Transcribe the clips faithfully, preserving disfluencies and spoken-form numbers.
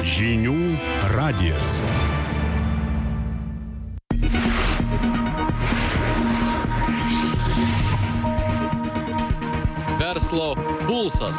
Žinių radijas. Verslo pulsas.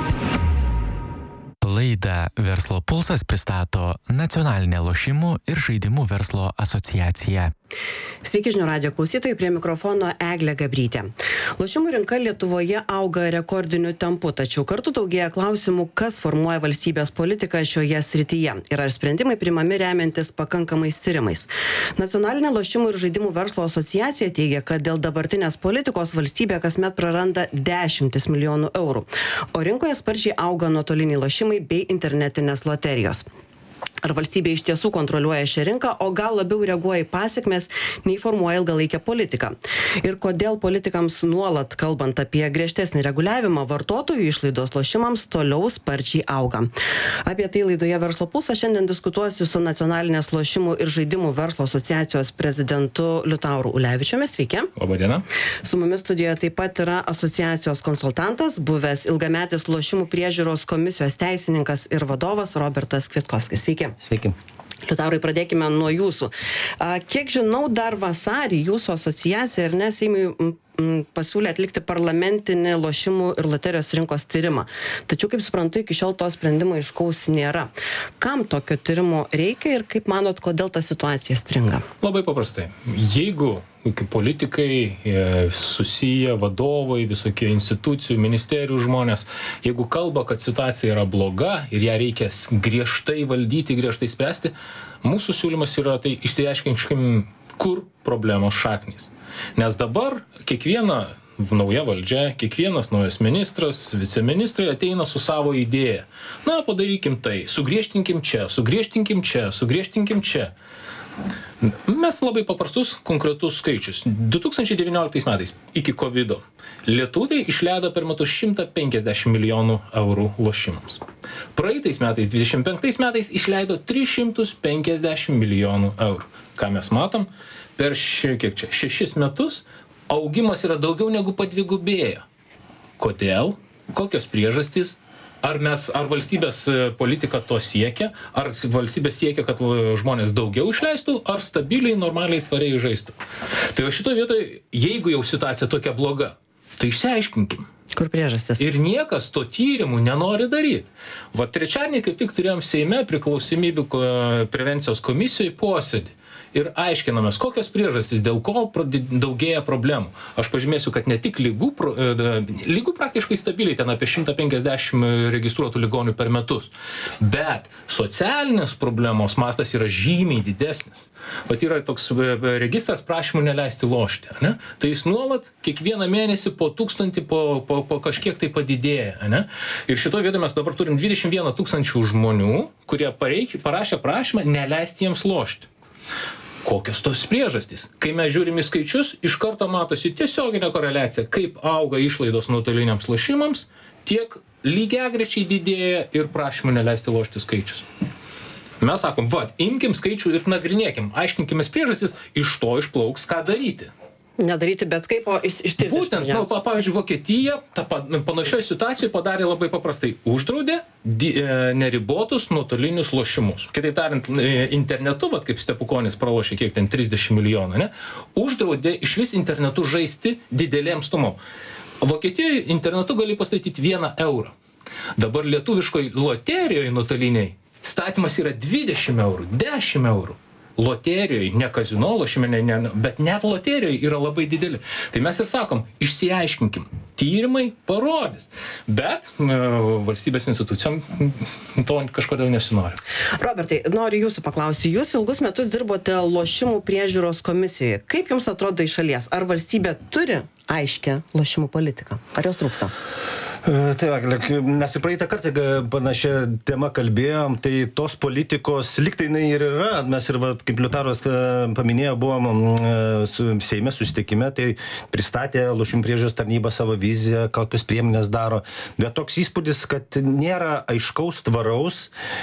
Laidą Verslo pulsas pristato Nacionalinė lošimų ir žaidimų verslo asociacija. Sveiki žinių radijo klausytojai, prie mikrofono Eglė Gabrytė. Lošimų rinka Lietuvoje auga rekordiniu tempu, tačiau kartu daugėja klausimų, kas formuoja valstybės politiką šioje srityje ir ar sprendimai priimami remiantis pakankamais tyrimais. Nacionalinė lošimų ir žaidimų verslo asociacija teigia, kad dėl dabartinės politikos valstybė kasmet praranda dešimtis milijonų eurų, o rinkoje sparčiai auga nuotoliniai lošimai bei internetinės loterijos. Ar valstybė iš tiesų kontroliuoja šią rinką, o gal labiau reaguoja į pasekmes, nei formuoja ilgalaikę politiką? Ir kodėl politikams nuolat, kalbant apie griežtesnį reguliavimą, vartotojų išlaidos lošimams toliau sparčiai auga? Apie tai laidoje Verslo pulsas šiandien diskutuosiu su Nacionalinės lošimų ir žaidimų verslo asociacijos prezidentu Liutauru Ulevičiumi. Sveiki. Labadiena. Su mumis studijoje taip pat yra asociacijos konsultantas, buvęs ilgametis lošimų priežiūros komisijos teisininkas ir vadovas Robertas Kvietkovskis. Sveiki. Sveiki. Liutaurai, pradėkime nuo jūsų. Kiek žinau, dar vasarį jūsų asociacija ir ne Seimui pasiūlė atlikti parlamentinį lošimų ir loterijos rinkos tyrimą. Tačiau, kaip suprantu, iki šiol to sprendimo aiškaus nėra. Kam tokio tyrimo reikia ir kaip manot, kodėl ta situacija stringa? Labai paprastai. Jeigu politikai, susiję vadovai, visokie institucijų, ministerijų žmonės, jeigu kalba, kad situacija yra bloga ir ją reikia griežtai valdyti, griežtai spręsti, mūsų siūlymas yra tai išsiaiškinkim, kur problemos šaknys. Nes dabar kiekviena nauja valdžia, kiekvienas naujas ministras, viceministrai ateina su savo idėja. Na, padarykim tai, sugriežtinkim čia, sugriežtinkim čia, sugriežtinkim čia. Mes labai paprastus, konkretus skaičius. du tūkstančiai devynioliktais metais, iki kovido, lietuviai išleido per metus šimtą penkiasdešimt milijonų eurų lošimams. Praeitais metais, dvidešimt penktais metais, išleido tris šimtus penkiasdešimt milijonų eurų. Ką mes matom? Per ši, kiek čia, šešis metus augimas yra daugiau negu padvigubėjo. Kodėl? Kokios priežastys? Ar mes, ar valstybės politika to siekia? Ar valstybė siekia, kad žmonės daugiau išleistų? Ar stabiliai, normaliai, tvariai žaistų? Tai va šitoje vietoje, jeigu jau situacija tokia bloga, tai išsiaiškinkim. Kur priežastis? Ir niekas to tyrimų nenori daryti. Va trečiadienį kaip tik turėjom Seime priklausomybių prevencijos komisijoje posėdį. Ir aiškinamės, kokios priežastys, dėl ko daugėja problemų. Aš pažymėsiu, kad ne tik lygų, lygų praktiškai stabiliai, ten apie šimtą penkiasdešimt registruotų ligonių per metus, bet socialinės problemos mastas yra žymiai didesnis. Vat yra toks registras prašymų neleisti lošti. Ne? Tai jis nuolat kiekvieną mėnesį po tūkstantį, po, po, po kažkiek tai padidėja. Ne? Ir šitoje vietoje mes dabar turim dvidešimt vieną tūkstančių žmonių, kurie pareik, parašė prašymą neleisti jiems lošti. Kokios tos priežastys? Kai mes žiūrim į skaičius, iš karto matosi tiesioginė koreliacija, kaip auga išlaidos nuotoliniams lošimams, tiek lygiagrečiai didėja ir prašymų neleisti lošti skaičius. Mes sakom, va, imkim skaičių ir nagrinėkim, aiškinkimės priežastis, iš to išplauks, ką daryti. Nedaryti bet kaip, o ištirti. Būtent, nu, pavyzdžiui, Vokietija ta panašioje situacijoje padarė labai paprastai. Uždraudė di, e, neribotus nuotolinius lošimus. Kitaip tariant, internetu, vat, kaip Stepukonis pralošė kiek ten trisdešimt milijonų, ne? Uždraudė iš vis internetu žaisti didelėm sumom. Vokietijoje internetu gali pastatyti vieną eurą. Dabar lietuviškoj loterijoje nuotoliniai statymas yra dvidešimt eurų, dešimt eurų. Loterijoje, ne kazino lošime, ne, ne, bet net loterijoje yra labai dideli. Tai mes ir sakom, išsiaiškinkim. Tyrimai parodys. Bet e, valstybės institucijom to kažkodėl nesinori. Robertai, noriu jūsų paklausti. Jūs ilgus metus dirbote lošimų priežiūros komisijoje. Kaip jums atrodo iš šalies? Ar valstybė turi aiškę lošimų politiką? Ar jos trūksta? Tai va, mes ir praeitą kartą panašią temą kalbėjom, tai tos politikos liktai jinai ir yra. Mes ir, va, kaip Liutaras paminėjo, buvom su Seime susitikime, tai pristatė lošimų priežiūros tarnyba savo viziją, kokios priemonės daro. Bet toks įspūdis, kad nėra aiškaus, tvaraus,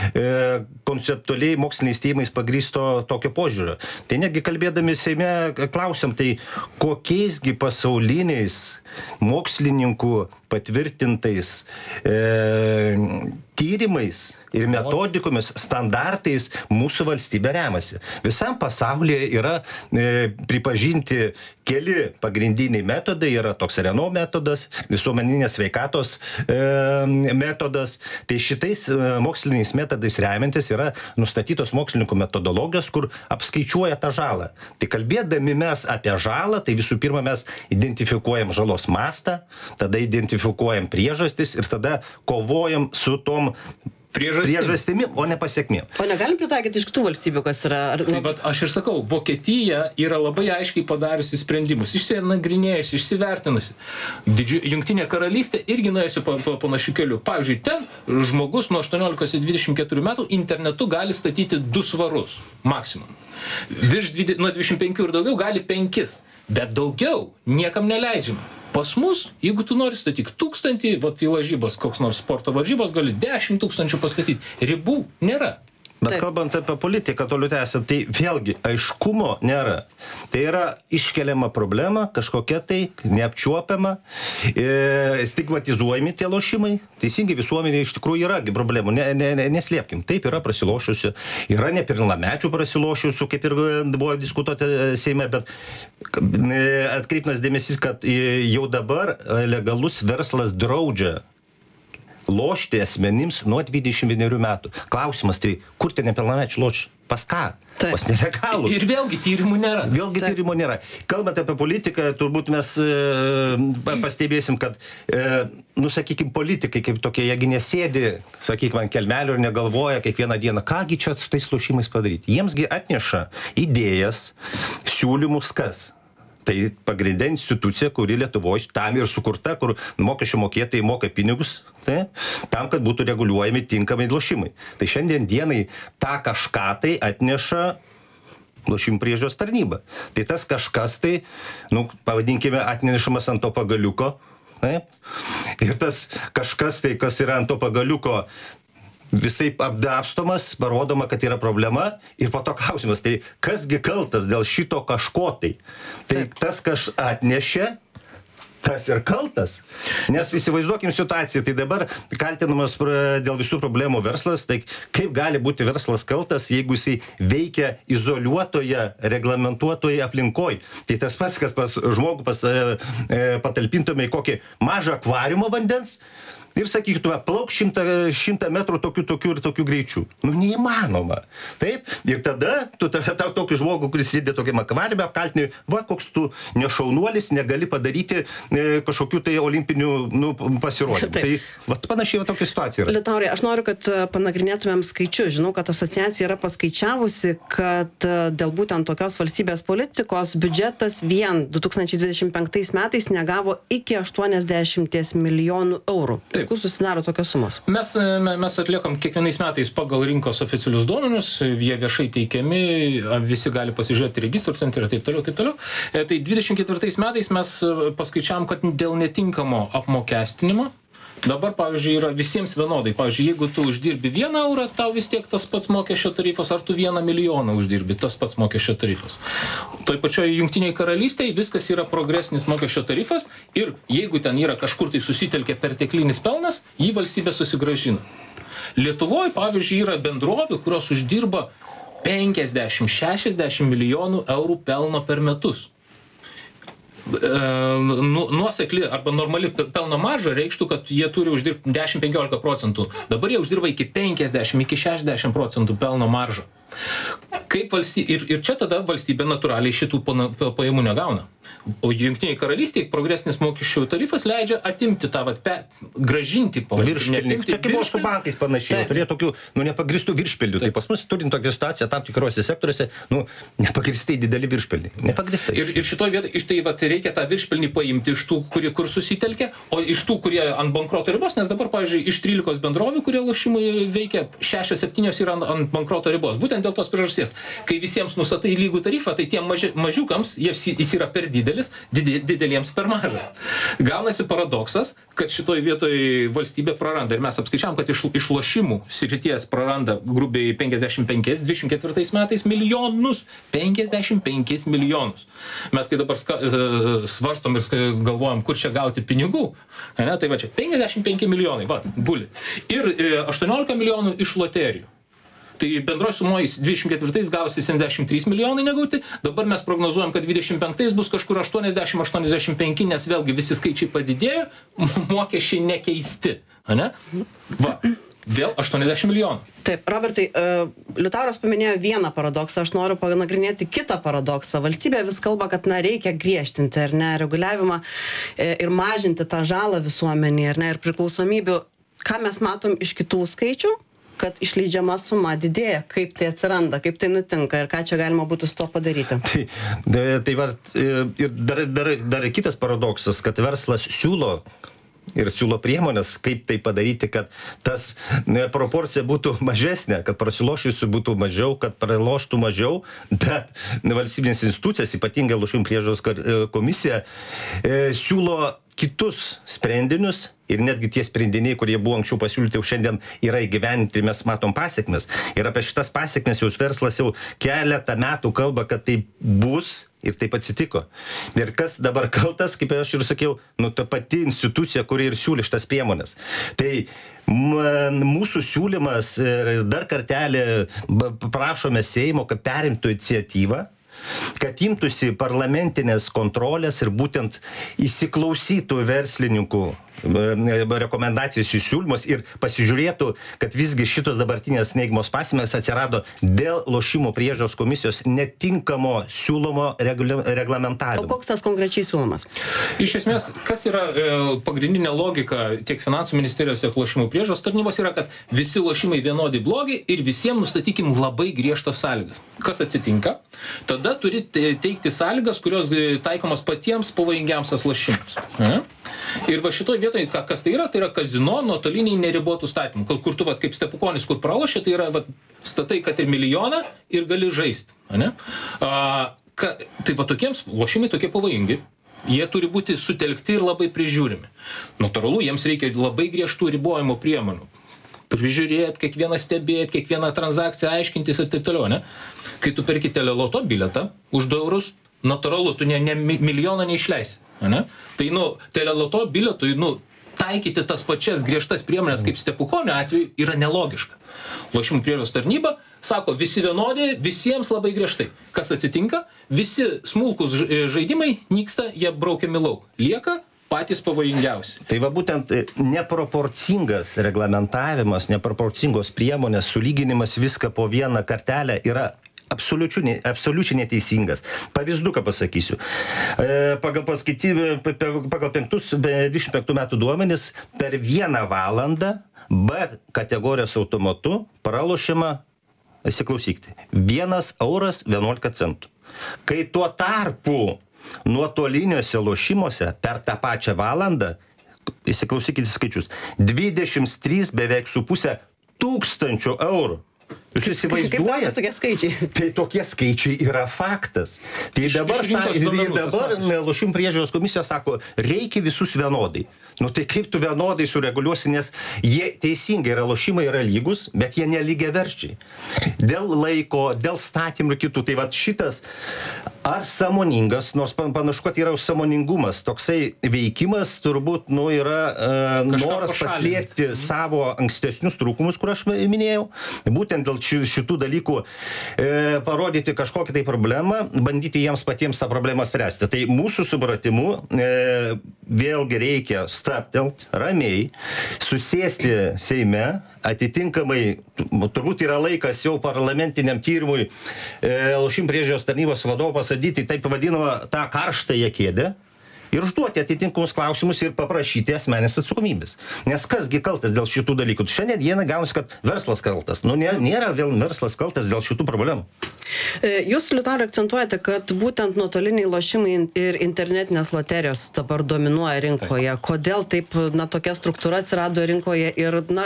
e, konceptualiai moksliniais tyrimais pagrįsto tokio požiūrio. Tai netgi kalbėdami Seime klausiam, tai kokiaisgi pasauliniais mokslininkų patvirtintais e, tyrimais ir metodikomis, standartais mūsų valstybė remiasi. Visam pasaulyje yra e, pripažinti keli pagrindiniai metodai, yra toks Reno metodas, visuomeninės sveikatos e, metodas. Tai šitais e, moksliniais metodais remiantis yra nustatytos mokslininkų metodologijos, kur apskaičiuoja tą žalą. Tai kalbėdami mes apie žalą, tai visų pirma mes identifikuojam žalos mastą, tada identifikuojam priežastis ir tada kovojam su tom priežastimi, o ne pasiekmėm. O negalim pritaikyti iš kitų valstybių, kas yra... Ar... Tai vat, aš ir sakau, Vokietija yra labai aiškiai padariusi sprendimus, išsinagrinėjusi, išsivertinusi. Didžiu, Jungtinė karalystė irgi nuėjusi pa, pa, panašių kelių. Pavyzdžiui, ten žmogus nuo aštuoniolikos iki dvidešimt keturių metų internetu gali statyti du svarus, maksimum. Virš dvidešimt, nuo dvidešimt penkių ir daugiau gali penkis, bet daugiau niekam neleidžiama. Pas mus, jeigu tu nori statyk tūkstantį, vat į lažybas, koks nors sporto varžybos, gali dešimt tūkstančių pastatyti. Ribų nėra. Bet Taip. Kalbant apie politiką toliau tęsiant, tai vėlgi aiškumo nėra. Tai yra iškeliama problema, kažkokia tai neapčiuopiama, e, stigmatizuojami tie lošimai. Teisingai visuomenė iš tikrųjų yra problemų, ne, ne, ne, neslėpkim. Taip yra prasilošusių, yra nepilnamečių prasilošusių, kaip ir buvo diskutuoti Seime, bet atkreiptinas dėmesys, kad jau dabar legalus verslas draudžia lošti asmenims nuo dvidešimt vienerių metų. Klausimas, tai kur tie nepilnamečiai lošia? Pas ką? Taip. Pas nelegalų. Ir vėlgi tyrimų nėra. Vėlgi Taip. tyrimų nėra. Kalbant apie politiką, turbūt mes e, pastebėsim, kad, e, nu, sakykim, politikai kaip tokie, jeigu nesėdi, sakykim, ant kelmelio ir negalvoja kiekvieną dieną, kągi čia su tais lošimais padaryti. Jiemsgi atneša idėjas, siūlymus kas? Tai pagrindė institucija, kuri Lietuvoje tam ir sukurta, kur mokesčių mokėtojai moka pinigus, tai, tam, kad būtų reguliuojami tinkamai lošimai. Tai šiandien dienai tą kažką tai atneša lošimų priežiūros tarnyba. Tai tas kažkas tai, nu, pavadinkime, atnešamas ant to pagaliuko. Taip? Ir tas kažkas tai, kas yra ant to pagaliuko, visai apdapstomas, parodoma, kad yra problema ir po to klausimas, tai kasgi kaltas dėl šito kažko tai? Tai tas, kas atnešė, tas ir kaltas. Nes įsivaizduokim situaciją, tai dabar kaltinamas dėl visų problemų verslas, tai kaip gali būti verslas kaltas, jeigu jisai veikia izoliuotoje, reglamentuotoje aplinkoje. Tai tas pats, kas pas žmogų pas, e, patalpintume į kokį mažą akvariumą vandens, ir sakytume, plauk šimtą, šimtą metrų tokių, tokių ir tokių greičių. Nu, neįmanoma. Taip? Ir tada tu tau tokį žmogų, kuris sėdė tokiam akvariume, apkaltini, va, koks tu nešaunuolis, negali padaryti e, kažkokių tai olimpinių, nu, pasirodymų. Tai, va, panašiai va tokia situacija yra. Liutaurai, aš noriu, kad panagrinėtumėm skaičius. Žinau, kad asociacija yra paskaičiavusi, kad dėl būtent tokios valstybės politikos biudžetas vien du tūkstančiai dvidešimt penktais metais negavo iki aštuoniasdešimt milijonų eurų. Taip. Kur susidaro tokios sumos? Mes, mes atliekam kiekvienais metais pagal rinkos oficialius duomenius, jie viešai teikiami, visi gali pasižiūrėti registrų centre ir taip toliau, taip toliau. Tai dvidešimt ketvirtais metais mes paskaičiavom, kad dėl netinkamo apmokestinimo dabar, pavyzdžiui, yra visiems vienodai. Pavyzdžiui, jeigu tu uždirbi vieną eurą, tau vis tiek tas pats mokesčio tarifas, ar tu vieną milijoną uždirbi, tas pats mokesčio tarifas. Toj pačioj Jungtinėje karalystėje viskas yra progresinis mokesčio tarifas ir jeigu ten yra kažkur tai susitelkia perteklinis pelnas, jį valstybė susigrąžina. Lietuvoje, pavyzdžiui, yra bendrovių, kurios uždirba penkiasdešimt šešiasdešimt milijonų eurų pelno per metus. Nuosekli arba normali pelno marža reikštų, kad jie turi uždirbti dešimt iki penkiolikos procentų. Dabar jie uždirba iki penkiasdešimt iki šešiasdešimt procentų pelno maržą. Kaip valstybė, ir, ir čia tada valstybė natūraliai šitų pajamų negauna. O Jungtinėje karalystėje progresinis mokesčių tarifas leidžia atimti tą, vat, pe, gražinti po viršpelnį. Čia kaip buvo su bankais panašiai, turėjo tokių, nu, nepagristų viršpelnių. Tai pas mus turint tokią situaciją tam tikrose sektoriuose, nu, nepagristai dideli viršpelniai. Nepagristai. Ir, ir šitoje vietoje, iš tai, vat, reikia tą viršpelnį paimti iš tų, kurie kur susitelkia, o iš tų, kurie ant bankroto ribos, nes dabar, pavyzdžiui, iš trylikos bendrovių, kurie lošimai veikia, šešios septynios yra ant, ant bankroto ribos. Būtent dėl tos priežasties. Kai visiems nustatai lygų tarifą, tai tiem maži, mažiukams jis yra per didelis. didelis, didė, dideliems per mažas. Gaunasi paradoksas, kad šitoj vietoj valstybė praranda. Ir mes apskaičiavom, kad iš, iš lošimų srities praranda grubiai penkiasdešimt penkis, dvidešimt ketvirtais metais milijonus. penkiasdešimt penkis milijonus. Mes kai dabar ska, svarstom ir galvojam, kur čia gauti pinigų, ne, tai va čia penkiasdešimt penki milijonai, va, guli. Ir aštuoniolika milijonų iš loterijų. Tai bendros sumos dvidešimt ketvirtais gausi septyniasdešimt trys milijonai negauti, dabar mes prognozuojam, kad dvidešimt penktais bus kažkur aštuoniasdešimt aštuoniasdešimt penki, nes vėlgi visi skaičiai padidėjo, mokesčiai nekeisti, ne? Va, vėl aštuoniasdešimt milijonų. Taip, Robertai, uh, Liutauras paminėjo vieną paradoksą, aš noriu panagrinėti kitą paradoksą. Valstybė vis kalba, kad na, reikia griežtinti ar ne, reguliavimą e, ir mažinti tą žalą visuomenį ar ne, ir priklausomybių. Ką mes matom iš kitų skaičių? Kad išleidžiama suma didėja, kaip tai atsiranda, kaip tai nutinka ir ką čia galima būtų su to padaryti. Tai, tai var, ir dar, dar, dar kitas paradoksas, kad verslas siūlo ir siūlo priemonės, kaip tai padaryti, kad tas ne, proporcija būtų mažesnė, kad prasilošusių būtų mažiau, kad praloštų mažiau, bet valstybinės institucijas, ypatingai lošimų priežiūros komisija, e, siūlo kitus sprendinius ir netgi tie sprendiniai, kurie buvo anksčiau pasiūlyti, jau šiandien yra įgyvendinti, mes matom pasiekmes. Ir apie šitas pasiekmes jau verslas jau keletą metų kalba, kad tai bus ir taip atsitiko. Ir kas dabar kaltas, kaip aš ir sakiau, nu ta pati institucija, kuri ir siūlė šitas priemonės. Tai m, mūsų siūlymas ir dar kartelį prašome Seimo, kad perimtų iniciatyvą, kad imtųsi parlamentinės kontrolės ir būtent įsiklausytų verslininkų rekomendacijos įsiūlymus ir pasižiūrėtų, kad visgi šitos dabartinės neigiamos pasekmės atsirado dėl lošimų priežiūros komisijos netinkamo siūlomo reglamentavimo. O koks tas konkrečiai siūlomas? Iš esmės, kas yra e, pagrindinė logika tiek finansų ministerijos, tiek lošimų priežiūros tarnybos yra, kad visi lošimai vienodai blogi ir visiems nustatykim labai griežtas sąlygas. Kas atsitinka? Tada turi teikti sąlygas, kurios taikomas patiems pavojingiausias lošimams. Ne? Ir va šitoj vietoje, kas tai yra, tai yra kazino nuotoliniai neribotų statymų. Kur tu, va, kaip stepukonis, kur pralošė, tai yra, va, statai, kad ir milijoną ir gali žaisti. Ne? A, ka, tai va tokiems lošimai tokie pavojingi. Jie turi būti sutelkti ir labai prižiūrimi. Natūralu, jiems reikia labai griežtų ribojimo priemonių. Prižiūrėti, kiekvieną stebėti, kiekvieną transakciją aiškintis ir taip toliau. Ne? Kai tu perki teleloto bilietą už du eurus, natūralu, tu ne, ne milijoną neišleisi. Ne? Tai, nu, teleloto bilietui, nu, taikyti tas pačias griežtas priemonės kaip stepukonio atveju yra nelogiška. Lošimų priežiūros tarnyba sako, visi vienodi, visiems labai griežtai. Kas atsitinka? Visi smulkus žaidimai nyksta, jie braukiami lauk. Lieka patys pavojingiausi. Tai va būtent neproporcingas reglamentavimas, neproporcingos priemonės, sulyginimas viską po vieną kartelę yra absoliučiai, absoliučiai neteisingas. Pavyzduką pasakysiu. E, pagal, paskaity, pagal penktus, dvidešimt penktų metų duomenis per vieną valandą B kategorijos automatu pralošiama, įsiklausykite, vienas euras vienuolika centų. Kai tuo tarpu nuotoliniuose lošimuose per tą pačią valandą, įsiklausykite skaičius, dvidešimt trys beveik su pusę tūkstančių eurų. Jūs įsivaizduojate? Tokie skaičiai? Tai tokie skaičiai yra faktas. Tai dabar, sa, dabar lošimų priežiūros komisija sako, reikia visus vienodai. Nu tai kaip tu vienodai sureguliuosi, nes jie teisingai yra, lošimai yra lygus, bet jie nelygiaverčiai. Dėl laiko, dėl statymų ir kitų. Tai va šitas ar sąmoningas, nors panašu, kad yra sąmoningumas, toksai veikimas turbūt nu, yra uh, noras paslėpti savo ankstesnius trūkumus, kur aš minėjau. Būtent dėl šitų dalykų e, parodyti kažkokią tai problemą, bandyti jiems patiems tą problemą spręsti. Tai mūsų supratimu e, vėlgi reikia stabtelt ramiai, susėsti Seime, atitinkamai, turbūt yra laikas jau parlamentiniam tyrimui e, lošimų priežiūros tarnybos vadovo pasadyti taip vadinamą tą karštąją kėdę ir užduoti atitinkamus klausimus ir paprašyti asmenės atsakomybės. Nes kasgi kaltas dėl šitų dalykų? Šiandien dieną gaunasi, kad verslas kaltas. Nu, nėra vėl verslas kaltas dėl šitų problemų. Jūs, Liutaurai, akcentuojate, kad būtent nuotoliniai lošimai ir internetinės loterijos dabar dominuoja rinkoje. Kodėl taip, na, tokia struktūra atsirado rinkoje ir, na,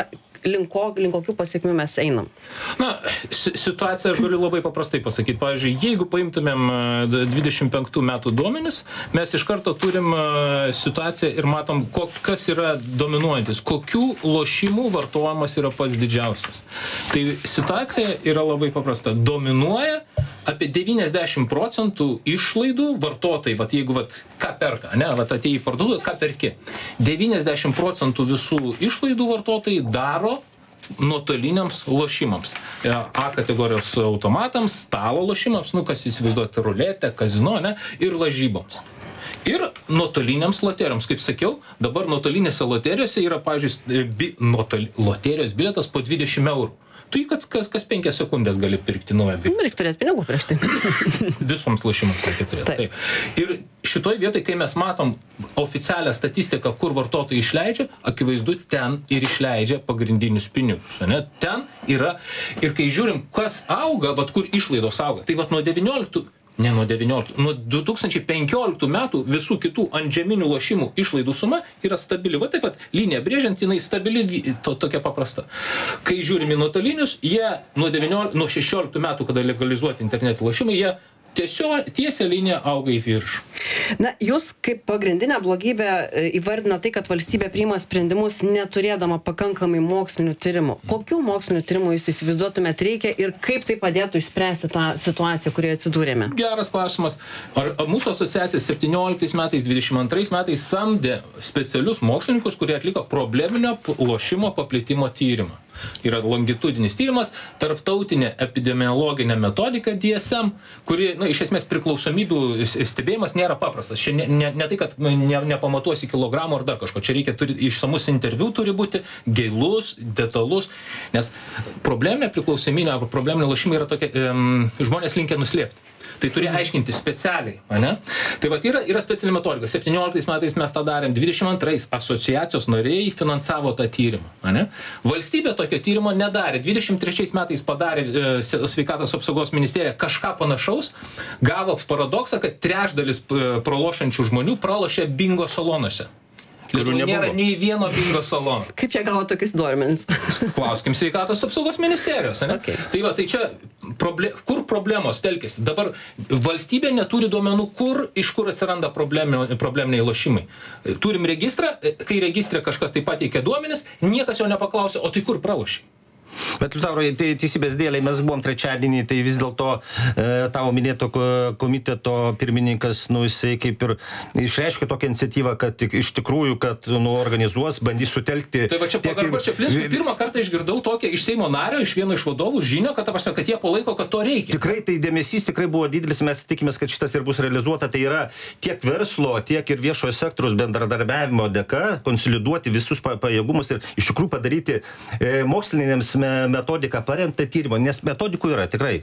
link, ko, link kokių pasiekmių mes einam? Na, situaciją aš galiu labai paprastai pasakyti. Pavyzdžiui, jeigu paimtumėm dvidešimt penktų metų duomenis, mes iš karto turim situaciją ir matom, kas yra dominuojantis, kokių lošimų vartojimas yra pats didžiausias. Tai situacija yra labai paprasta. Dominuoja apie devyniasdešimt procentų išlaidų vartotojai, vat jeigu vat ką perka, ne, vat atėjai į parduotuvę, ką perki. devyniasdešimt procentų visų išlaidų vartotojai daro nuotoliniams lošimams. A kategorijos automatams, stalo lošimams, nu kas įsivaizduoti, ruletę, kazino, ne, ir lažyboms. Ir nuotoliniams loterijoms, kaip sakiau, dabar nuotolinėse loterijose yra, pavyzdžiui, bi, nuotol, loterijos bilietas po dvidešimt eurų. Tu jį kas, kas, kas penkias sekundės gali pirkti naują bilietą. Reikia turėti pinigų prieš tai. Visoms lošimams reikia turėti. Taip. Taip. Ir šitoj vietoj, kai mes matom oficialią statistiką, kur vartotojai išleidžia, akivaizdu, ten ir išleidžia pagrindinius pinigus. Ne? Ten yra, ir kai žiūrim, kas auga, vat kur išlaidos auga, tai vat nuo devynioliktų Ne nuo devynioliktų, nuo du tūkstančiai penkioliktų metų visų kitų antžeminių lošimų išlaidų suma yra stabili. Va taip pat linija brėžiant, jinai stabili, to, tokia paprasta. Kai žiūrime nuotolinius, jie nuo, devynioliktų, nuo šešioliktų metų, kada legalizuoti interneto lošimai, jie tiesiog tiesia linija auga į viršų. Na, jūs kaip pagrindinę blogybę įvardina tai, kad valstybė priima sprendimus neturėdama pakankamai mokslinių tyrimų. Kokių mokslinių tyrimų jūs įsivaizduotumėt reikia ir kaip tai padėtų išspręsti tą situaciją, kurioje atsidūrėme? Geras klausimas. Ar, ar mūsų asociacija septynioliktais metais, dvidešimt antrais metais samdė specialius mokslininkus, kurie atliko probleminio lošimo paplitimo tyrimą? Yra longitudinis tyrimas, tarptautinė epidemiologinė metodika D S M, kuri, na, iš esmės priklausomybių stebėjimas nėra paprastas. Čia ne, ne, ne tai, kad ne, nepamatuosi kilogramų ar dar kažko. Čia reikia, turi, išsamus interviu turi būti, gilus, detalus, nes probleminė priklausomybė arba probleminė lošimai yra tokia, um, žmonės linkę nuslėpti. Tai turi aiškinti specialiai, ane? Tai vat yra, yra speciali metodika. septynioliktais metais mes tą darėm, dvidešimt antrais asociacijos nariai finansavo tą tyrimą, ane? Valstybė tokio tyrimo nedarė. dvidešimt trečiais metais padarė e, sveikatos apsaugos ministerija kažką panašaus, gavo paradoksą, kad trečdalis pralošančių žmonių pralošė bingo salonuose. Lietuvoje nėra nei vieno bingo salono. Kaip jie gavo tokius duomenis? Klauskim sveikatos apsaugos ministerijos, ne? Okay. Tai va, tai čia proble kur problemos telkėsi? Dabar valstybė neturi duomenų, kur, iš kur atsiranda probleminiai, probleminiai lošimai. Turim registrą, kai registre kažkas tai pateikia duomenis, niekas jo nepaklausė, o tai kur pralošė? Bet, Liutaurai, tai teisybės dėlei mes buvom trečiadienį, tai vis dėlto e, tavo minėto komiteto pirmininkas, nu, jisai kaip ir išreiškė tokią iniciatyvą, kad tik, iš tikrųjų, kad, nu, organizuos, bandys sutelkti. Tai va čia pagarba Čaplinskui, pirmą kartą išgirdau tokią iš Seimo nario, iš vieno iš vadovų žinią, kad, ta prasme, kad jie palaiko, kad to reikia. Tikrai tai dėmesys tikrai buvo didelis, mes tikimės, kad šitas ir bus realizuota. Tai yra tiek verslo, tiek ir viešojo sektoriaus bendradarbiavimo dėka konsoliduoti visus pajėgumus ir iš tikrųjų padaryti e, mokslinėms metodiką paremtą tyrimą, nes metodikų yra tikrai.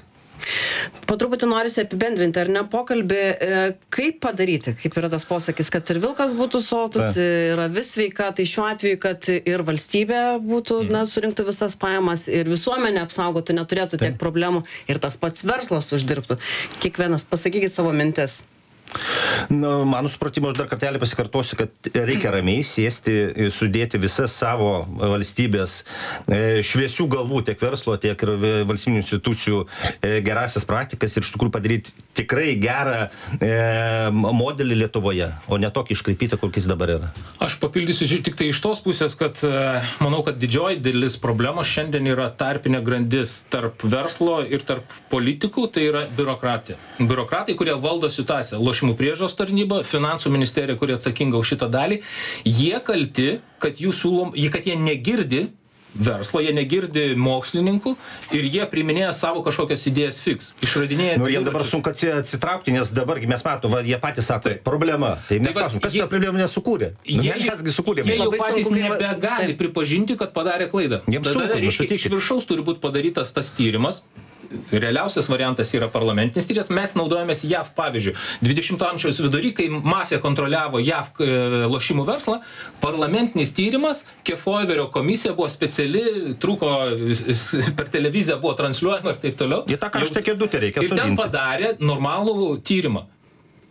Po truputį norisi apibendrinti, ar ne, pokalbį, kaip padaryti, kaip yra tas posakis, kad ir vilkas būtų sotus, ir avis sveika, tai šiuo atveju, kad ir valstybė būtų, na, surinktų visas pajamas, ir visuomenė apsaugotų, neturėtų tiek problemų, ir tas pats verslas uždirbtų. Kiekvienas, pasakykit savo mintis. Nu, mano supratimo, aš dar kartelį pasikartosiu, kad reikia ramiai sėsti, sudėti visas savo valstybės šviesių galvų, tiek verslo, tiek ir valstybinių institucijų gerasias praktikas ir iš tikrųjų padaryti tikrai gerą modelį Lietuvoje, o ne tokį iškraipytą, kokiais dabar yra. Aš papildysiu tik tai iš tos pusės, kad manau, kad didžioji dalis problemos šiandien yra tarpinė grandis tarp verslo ir tarp politikų, tai yra biurokratija. Biurokratai, kurie valdo situaciją, lošimų priežiūros tarnyba, finansų ministerija, kurie atsakinga už šitą dalį, jie kalti, kad jų siūlom, kad jie negirdi verslo, jie negirdi mokslininkų ir jie priiminėja savo kažkokias idėjas fix. Išradinėja. Nu, jie dabar sunku atsitraukti, nes dabar, mes matome, va, jie patys sako, tai problema. Tai mes klausim, kas tą problemą nesukūrė? Nu, jie, kasgi sukūrė? Jie jau patys nebegali pripažinti, kad padarė klaidą. Tada reiškia, iš viršaus turi būti padarytas tas tyrimas. Realiausias variantas yra parlamentinis tyrimas. Mes naudojamės J A V pavyzdžių. dvidešimto amžiaus vidury, kai mafija kontroliavo J A V lošimų verslą, parlamentinis tyrimas, Kefauverio komisija buvo speciali, truko per televiziją, buvo transliuojama ir taip toliau. Jie tą karštą kėdutę reikia sodinti. Ir ten padarė normalų tyrimą.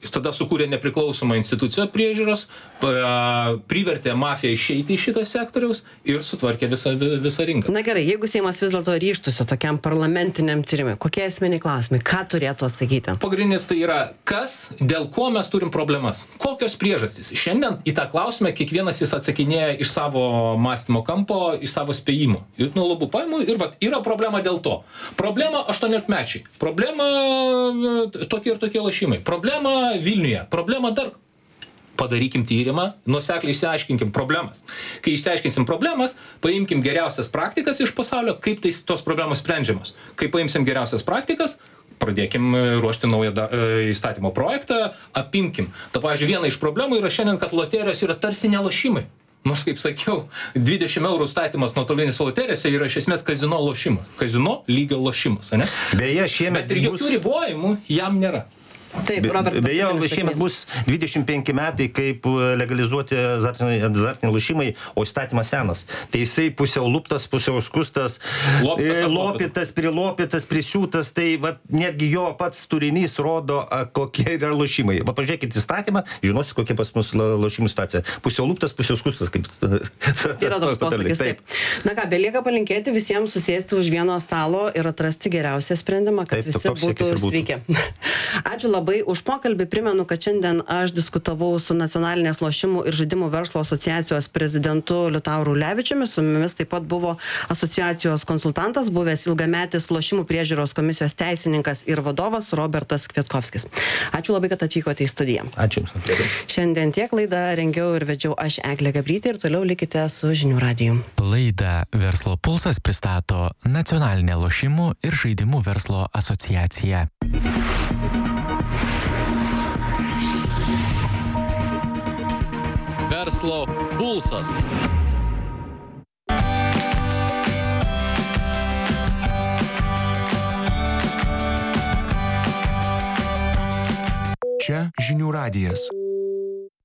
Jis tada sukūrė nepriklausomą instituciją priežiūros, privertė mafiją išeiti iš šito sektoriaus ir sutvarkė visą, visą rinką. Na gerai, jeigu Seimas vis dėlto ryžtųsi tokiam parlamentiniam tyrimui, kokie esminiai klausimai, ką turėtų atsakyti? Pagrindinis tai yra, kas, dėl ko mes turim problemas, kokios priežastys. Šiandien į tą klausimą kiekvienas jis atsakinėja iš savo mąstymo kampo, iš savo spėjimų. Ir nuo lubų paimų ir va, yra problema dėl to. Problema aštuoniolikmečiai, problema tokie ir tokie lošimai, problema Vilniuje, problema dar. Padarykim tyrimą, nuosekliai išsiaiškinkim problemas. Kai išsiaiškinsim problemas, paimkim geriausias praktikas iš pasaulio, kaip tai tos problemos sprendžiamos. Kai paimsim geriausias praktikas, pradėkim ruošti naują da, įstatymo projektą, apimkim. Ta, pavyzdžiui, viena iš problemų yra šiandien, kad loterijos yra tarsi nelošimai. Nors, kaip sakiau, dvidešimt eurų statymas nuotolinėse loterijose yra iš esmės kazino lošimas. Kazino lygio lošimas, ane? Beje, šiemet Bet ir jokių bus... ribojimų jam nėra. Taip, Robertas. Beje, šiemet bus dvidešimt penki metai, kaip legalizuoti azartiniai, azartiniai lošimai, o įstatymas senas. Tai jisai pusiau luptas, pusiau skustas, Lopytas, lopytas, prilopytas, prisiūtas, tai va, netgi jo pats turinys rodo, a, kokie yra lošimai. Va, pažiūrėkit įstatymą, žinosi, kokia pas mus lošimų situacija. Pusiau luptas, pusiau skustas. Kaip... Yra toks posakis, taip. Na ką, belieka palinkėti visiems susėsti už vieno stalo ir atrasti geriausią sprendimą, kad taip, visi būtų sveiki. Ačiū labai. Labai už pokalbį. Primenu, kad šiandien aš diskutavau su Nacionalinės lošimų ir žaidimų verslo asociacijos prezidentu Liutauru Levičiumi. Su mumis taip pat buvo asociacijos konsultantas, buvęs ilgametis lošimų priežiūros komisijos teisininkas ir vadovas Robertas Kvietkovskis. Ačiū labai, kad atvykote į studiją. Ačiū. Šiandien tiek laidą rengiau ir vedžiau aš Eglė Gabrytė ir toliau likite su Žinių radiju. Laidą Verslo pulsas pristato Nacionalinė lošimų ir žaidimų verslo asociacija. Verslo pulsas. Čia Žinių radijas.